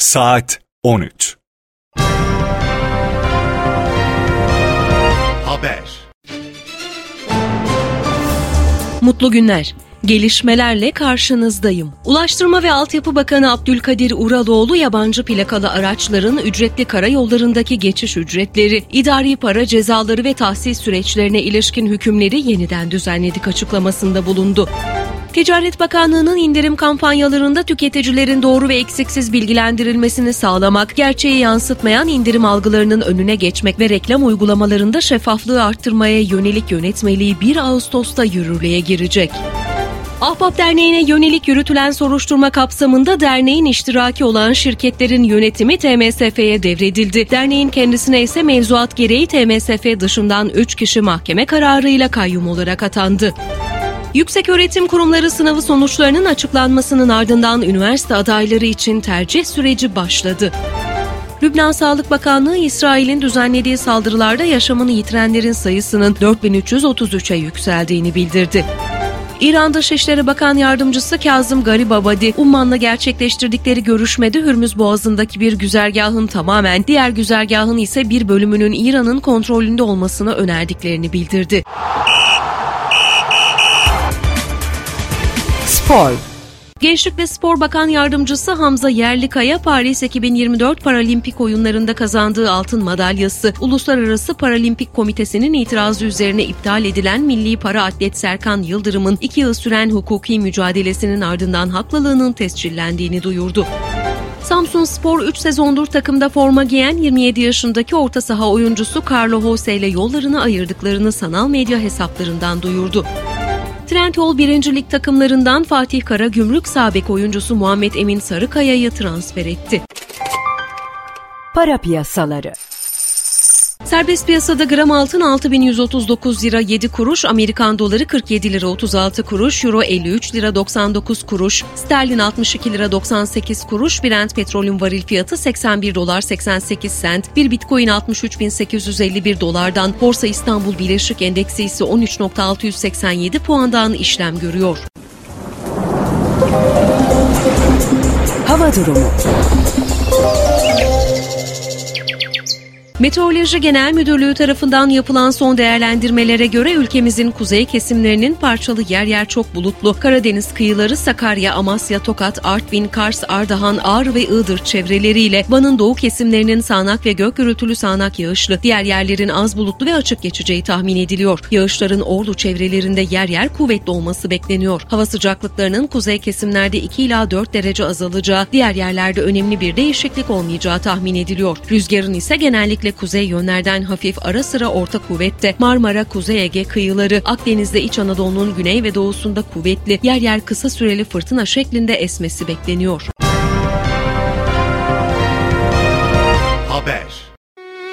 Saat 13. Haber. Mutlu günler. Gelişmelerle karşınızdayım. Ulaştırma ve Altyapı Bakanı Abdülkadir Uraloğlu, yabancı plakalı araçların ücretli karayollarındaki geçiş ücretleri, idari para cezaları ve tahsis süreçlerine ilişkin hükümleri yeniden düzenledik açıklamasında bulundu. Ticaret Bakanlığı'nın indirim kampanyalarında tüketicilerin doğru ve eksiksiz bilgilendirilmesini sağlamak, gerçeği yansıtmayan indirim algılarının önüne geçmek ve reklam uygulamalarında şeffaflığı arttırmaya yönelik yönetmeliği 1 Ağustos'ta yürürlüğe girecek. Ahbap Derneği'ne yönelik yürütülen soruşturma kapsamında derneğin iştiraki olan şirketlerin yönetimi TMSF'ye devredildi. Derneğin kendisine ise mevzuat gereği TMSF dışından 3 kişi mahkeme kararıyla kayyum olarak atandı. Yükseköğretim kurumları sınavı sonuçlarının açıklanmasının ardından üniversite adayları için tercih süreci başladı. Lübnan Sağlık Bakanlığı, İsrail'in düzenlediği saldırılarda yaşamını yitirenlerin sayısının 4333'e yükseldiğini bildirdi. İran Dışişleri Bakan Yardımcısı Kazım Garibabadi, Umman'la gerçekleştirdikleri görüşmede Hürmüz Boğazı'ndaki bir güzergahın tamamen, diğer güzergahın ise bir bölümünün İran'ın kontrolünde olmasını önerdiklerini bildirdi. Spor. Gençlik ve Spor Bakan Yardımcısı Hamza Yerlikaya, Paris 2024 Paralimpik Oyunlarında kazandığı altın madalyası, Uluslararası Paralimpik Komitesi'nin itirazı üzerine iptal edilen milli para atlet Serkan Yıldırım'ın 2 yıl süren hukuki mücadelesinin ardından haklılığının tescillendiğini duyurdu. Samsunspor 3 sezondur takımda forma giyen 27 yaşındaki orta saha oyuncusu Carlo Jose ile yollarını ayırdıklarını sanal medya hesaplarından duyurdu. Trendyol 1. Lig takımlarından Fatih Karagümrük sağ bek oyuncusu Muhammed Emin Sarıkaya'yı transfer etti. Para piyasaları. Serbest piyasada gram altın 6.139 lira 7 kuruş, Amerikan doları 47 lira 36 kuruş, Euro 53 lira 99 kuruş, sterlin 62 lira 98 kuruş, Brent petrolün varil fiyatı 81 dolar 88 sent, bir bitcoin 63.851 dolardan, Borsa İstanbul Birleşik Endeksi ise 13.687 puandan işlem görüyor. Hava durumu. Meteoroloji Genel Müdürlüğü tarafından yapılan son değerlendirmelere göre ülkemizin kuzey kesimlerinin parçalı yer yer çok bulutlu, Karadeniz kıyıları Sakarya, Amasya, Tokat, Artvin, Kars, Ardahan, Ağrı ve Iğdır çevreleriyle Van'ın doğu kesimlerinin sağanak ve gök gürültülü sağanak yağışlı, diğer yerlerin az bulutlu ve açık geçeceği tahmin ediliyor. Yağışların Ordu çevrelerinde yer yer kuvvetli olması bekleniyor. Hava sıcaklıklarının kuzey kesimlerde 2 ila 4 derece azalacağı, diğer yerlerde önemli bir değişiklik olmayacağı tahmin ediliyor. Rüzgarın ise genellikle kuzey yönlerden hafif, ara sıra orta kuvvette, Marmara, Kuzey Ege kıyıları, Akdeniz'de İç Anadolu'nun güney ve doğusunda kuvvetli, yer yer kısa süreli fırtına şeklinde esmesi bekleniyor. Haber.